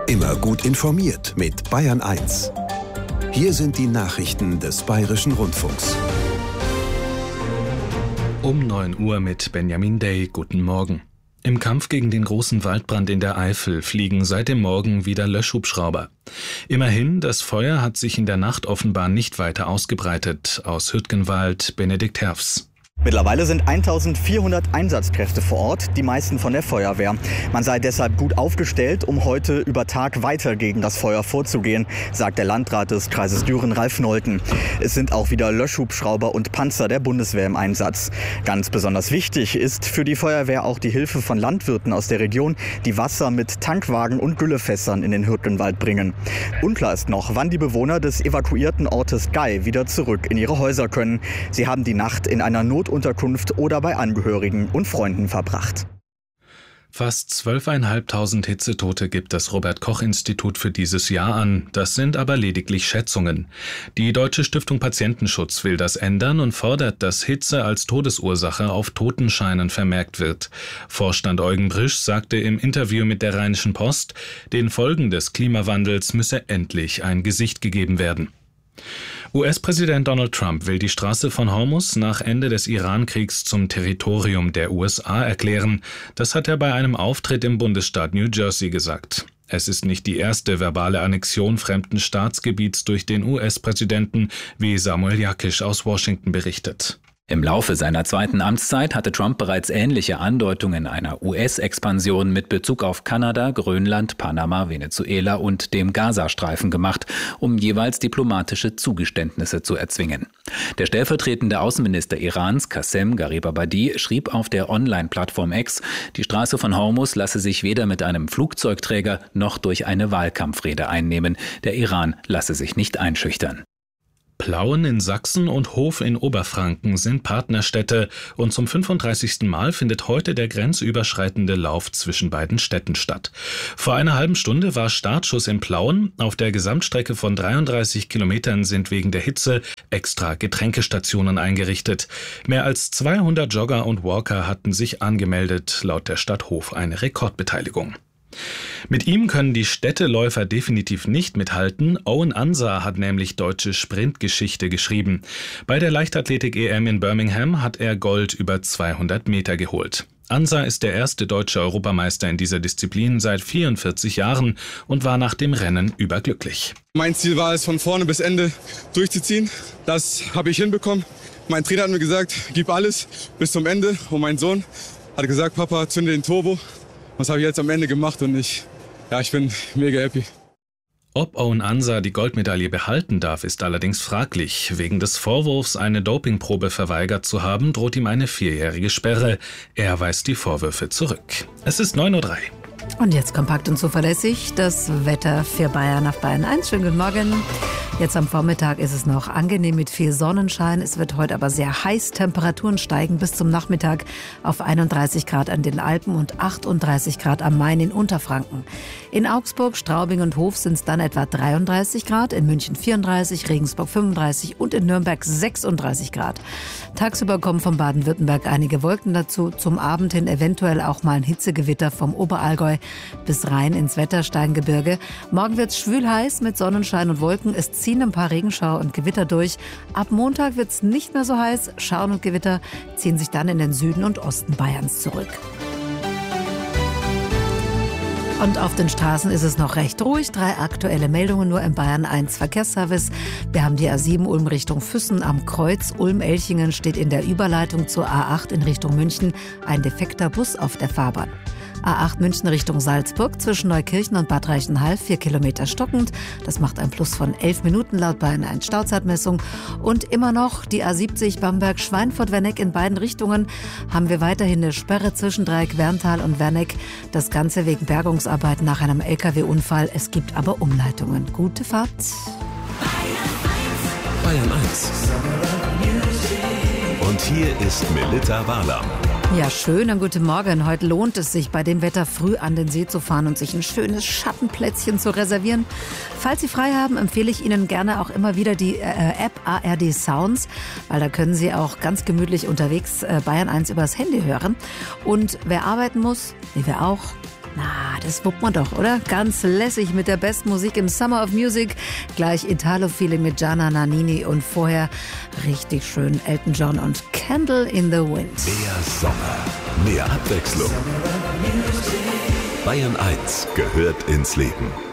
Immer gut informiert mit Bayern 1. Hier sind die Nachrichten des Bayerischen Rundfunks. Um 9 Uhr mit Benjamin Day. Guten Morgen. Im Kampf gegen den großen Waldbrand in der Eifel fliegen seit dem Morgen wieder Löschhubschrauber. Immerhin, das Feuer hat sich in der Nacht offenbar nicht weiter ausgebreitet. Aus Hürtgenwald, Benedikt Herfs. Mittlerweile sind 1400 Einsatzkräfte vor Ort, die meisten von der Feuerwehr. Man sei deshalb gut aufgestellt, um heute über Tag weiter gegen das Feuer vorzugehen, sagt der Landrat des Kreises Düren, Ralf Nolten. Es sind auch wieder Löschhubschrauber und Panzer der Bundeswehr im Einsatz. Ganz besonders wichtig ist für die Feuerwehr auch die Hilfe von Landwirten aus der Region, die Wasser mit Tankwagen und Güllefässern in den Hürtgenwald bringen. Unklar ist noch, wann die Bewohner des evakuierten Ortes Gei wieder zurück in ihre Häuser können. Sie haben die Nacht in einer Notunterkunft oder bei Angehörigen und Freunden verbracht. Fast 12.500 Hitzetote gibt das Robert-Koch-Institut für dieses Jahr an. Das sind aber lediglich Schätzungen. Die Deutsche Stiftung Patientenschutz will das ändern und fordert, dass Hitze als Todesursache auf Totenscheinen vermerkt wird. Vorstand Eugen Brisch sagte im Interview mit der Rheinischen Post, den Folgen des Klimawandels müsse endlich ein Gesicht gegeben werden. US-Präsident Donald Trump will die Straße von Hormuz nach Ende des Iran-Kriegs zum Territorium der USA erklären. Das hat er bei einem Auftritt im Bundesstaat New Jersey gesagt. Es ist nicht die erste verbale Annexion fremden Staatsgebiets durch den US-Präsidenten, wie Samuel Jakisch aus Washington berichtet. Im Laufe seiner zweiten Amtszeit hatte Trump bereits ähnliche Andeutungen einer US-Expansion mit Bezug auf Kanada, Grönland, Panama, Venezuela und dem Gazastreifen gemacht, um jeweils diplomatische Zugeständnisse zu erzwingen. Der stellvertretende Außenminister Irans, Qassem Garibabadi, schrieb auf der Online-Plattform X, die Straße von Hormuz lasse sich weder mit einem Flugzeugträger noch durch eine Wahlkampfrede einnehmen. Der Iran lasse sich nicht einschüchtern. Plauen in Sachsen und Hof in Oberfranken sind Partnerstädte und zum 35. Mal findet heute der grenzüberschreitende Lauf zwischen beiden Städten statt. Vor einer halben Stunde war Startschuss in Plauen. Auf der Gesamtstrecke von 33 Kilometern sind wegen der Hitze extra Getränkestationen eingerichtet. Mehr als 200 Jogger und Walker hatten sich angemeldet, laut der Stadt Hof eine Rekordbeteiligung. Mit ihm können die Städteläufer definitiv nicht mithalten. Owen Ansah hat nämlich deutsche Sprintgeschichte geschrieben. Bei der Leichtathletik-EM in Birmingham hat er Gold über 200 Meter geholt. Ansah ist der erste deutsche Europameister in dieser Disziplin seit 44 Jahren und war nach dem Rennen überglücklich. Mein Ziel war es, von vorne bis Ende durchzuziehen. Das habe ich hinbekommen. Mein Trainer hat mir gesagt, gib alles bis zum Ende. Und mein Sohn hat gesagt, Papa, zünde den Turbo. Das habe ich jetzt am Ende gemacht und ich bin mega happy. Ob Owen Ansah die Goldmedaille behalten darf, ist allerdings fraglich. Wegen des Vorwurfs, eine Dopingprobe verweigert zu haben, droht ihm eine 4-jährige Sperre. Er weist die Vorwürfe zurück. Es ist 9.03 Uhr. Und jetzt kompakt und zuverlässig das Wetter für Bayern auf Bayern 1. Schönen guten Morgen. Jetzt am Vormittag ist es noch angenehm mit viel Sonnenschein. Es wird heute aber sehr heiß. Temperaturen steigen bis zum Nachmittag auf 31 Grad an den Alpen und 38 Grad am Main in Unterfranken. In Augsburg, Straubing und Hof sind es dann etwa 33 Grad, in München 34, Regensburg 35 und in Nürnberg 36 Grad. Tagsüber kommen von Baden-Württemberg einige Wolken dazu. Zum Abend hin eventuell auch mal ein Hitzegewitter vom Oberallgäu bis rein ins Wettersteingebirge. Morgen wird es schwül heiß mit Sonnenschein und Wolken. Es ziehen ein paar Regenschauer und Gewitter durch. Ab Montag wird es nicht mehr so heiß. Schauern und Gewitter ziehen sich dann in den Süden und Osten Bayerns zurück. Und auf den Straßen ist es noch recht ruhig. 3 aktuelle Meldungen nur im Bayern 1 Verkehrsservice. Wir haben die A7 Ulm Richtung Füssen am Kreuz. Ulm-Elchingen steht in der Überleitung zur A8 in Richtung München ein defekter Bus auf der Fahrbahn. A8 München Richtung Salzburg zwischen Neukirchen und Bad Reichenhall 4 Kilometer stockend. Das macht ein Plus von 11 Minuten laut Bayern 1 Stauzeitmessung. Und immer noch die A70 Bamberg-Schweinfurt-Werneck in beiden Richtungen haben wir weiterhin eine Sperre zwischen Dreieck Werntal und Werneck. Das Ganze wegen Bergungsarbeiten nach einem LKW-Unfall. Es gibt aber Umleitungen. Gute Fahrt. Bayern 1. Und hier ist Melita Walam. Ja, schönen guten Morgen. Heute lohnt es sich, bei dem Wetter früh an den See zu fahren und sich ein schönes Schattenplätzchen zu reservieren. Falls Sie frei haben, empfehle ich Ihnen gerne auch immer wieder die App ARD Sounds, weil da können Sie auch ganz gemütlich unterwegs Bayern 1 übers Handy hören. Und wer arbeiten muss, wie wir auch, Na, das wuppt man doch, oder? Ganz lässig mit der besten Musik im Summer of Music. Gleich Italo-Feeling mit Gianna Nannini und vorher richtig schön Elton John und Candle in the Wind. Mehr Sommer, mehr Abwechslung. Bayern 1 gehört ins Leben.